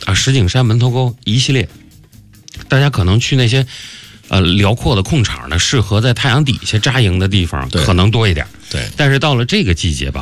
石景山、门头沟一系列，大家可能去那些辽阔的空场呢，适合在太阳底下扎营的地方可能多一点。 对， 但是到了这个季节吧，